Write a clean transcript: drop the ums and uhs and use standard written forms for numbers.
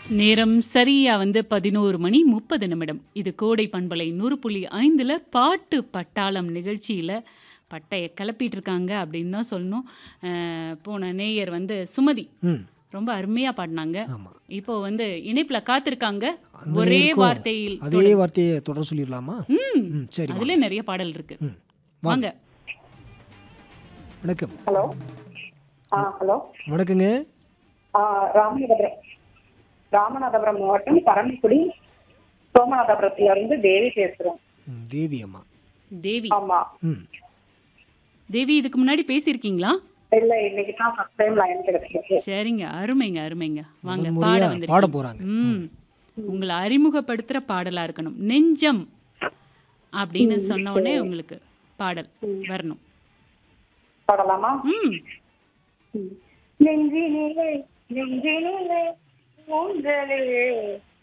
நேரம் சரியா 11:30. இது கோடை பண்பலை 100.5ல பாட்டு பட்டாளம் நிகழ்ச்சியில பட்டைய கிளப்பிட்டு இருக்காங்க அப்படின்னு தான் சொல்லணும். போன நேயர் சுமதி ம். ரொம்ப அருமையா பாடினாங்க. ஆமா. இப்போ இணைப்புல காத்திருக்காங்க. அந்த ஒரே நேயருக்கும் வார்த்தையில் அதே வார்த்தையை தொடர சொல்லிடலாமா? சரி அதுல வாங்க. நிறைய பாடல் இருக்கு. வாங்க. வாங்க. வணக்கம். ஹலோ ஹலோ வணக்கங்க. ராமநாதபுரம் மாவட்டம் பரமக்குடி சோமநாதபுரத்துல இருந்து தேவி பேசுறோம். தேவி அம்மா. தேவி ஆமா, ம். தேவி இதுக்கு முன்னாடி பேசியிருக்கீங்களா? இல்ல இன்னைக்கு தான் ஃபர்ஸ்ட் டைம் லைன் கிடைச்சிருக்கு. சரிங்க, அருமைங்க அருமைங்க. வாங்க முதல் பாட முறையா வந்திருக்கீங்க. பாட போறாங்க. உங்களை அறிமுகப்படுத்துற பாடலா இருக்கணும். நெஞ்சம் அப்படின்னு சொன்ன உடனே உங்களுக்கு பாடல் வரணும். பாடலாமா? ம் நெஞ்சினிலே நெஞ்சினிலே ஊஞ்சலே